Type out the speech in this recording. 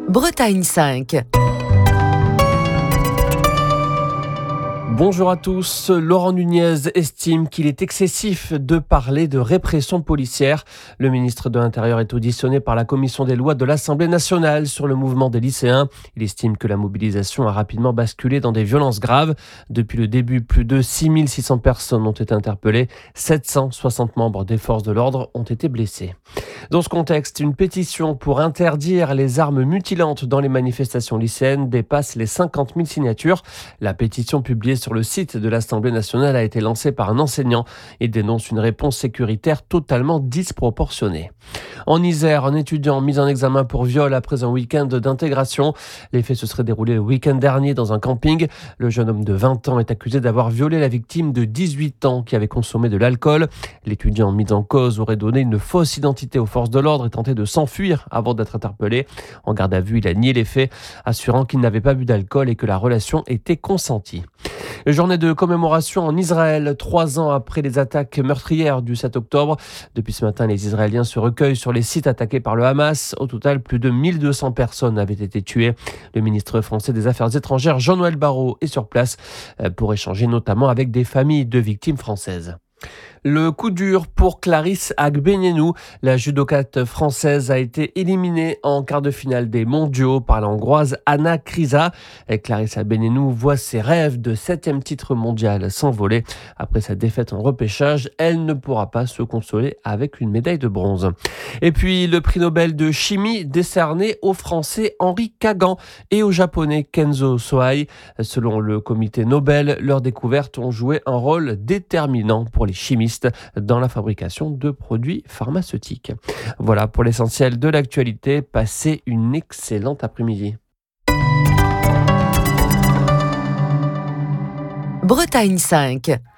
Bretagne 5. Bonjour à tous. Laurent Nunez estime qu'il est excessif de parler de répression policière. Le ministre de l'Intérieur est auditionné par la commission des lois de l'Assemblée nationale sur le mouvement des lycéens. Il estime que la mobilisation a rapidement basculé dans des violences graves. Depuis le début, plus de 6600 personnes ont été interpellées. 760 membres des forces de l'ordre ont été blessés. Dans ce contexte, une pétition pour interdire les armes mutilantes dans les manifestations lycéennes dépasse les 50 000 signatures. La pétition publiée sur le site de l'Assemblée nationale a été lancée par un enseignant et dénonce une réponse sécuritaire totalement disproportionnée. En Isère, un étudiant mis en examen pour viol après un week-end d'intégration. Les faits se seraient déroulés le week-end dernier dans un camping. Le jeune homme de 20 ans est accusé d'avoir violé la victime de 18 ans qui avait consommé de l'alcool. L'étudiant mis en cause aurait donné une fausse identité aux forces de l'ordre et tenté de s'enfuir avant d'être interpellé. En garde à vue, il a nié les faits, assurant qu'il n'avait pas bu d'alcool et que la relation était consentie. Journée de commémoration en Israël, 3 ans après les attaques meurtrières du 7 octobre. Depuis ce matin, les Israéliens se recueillent sur les sites attaqués par le Hamas. Au total, plus de 1200 personnes avaient été tuées. Le ministre français des Affaires étrangères, Jean-Noël Barrot, est sur place pour échanger notamment avec des familles de victimes françaises. Le coup dur pour Clarisse Agbenienou. La judokate française a été éliminée en quart de finale des mondiaux par la hongroise Anna Kriza. Clarisse Agbenienou voit ses rêves de 7e titre mondial s'envoler. Après sa défaite en repêchage, elle ne pourra pas se consoler avec une médaille de bronze. Et puis le prix Nobel de chimie décerné au Français Henri Kagan et au Japonais Kenzo Sohei. Selon le comité Nobel, leurs découvertes ont joué un rôle déterminant pour les chimistes dans la fabrication de produits pharmaceutiques. Voilà pour l'essentiel de l'actualité. Passez une excellente après-midi. Bretagne 5.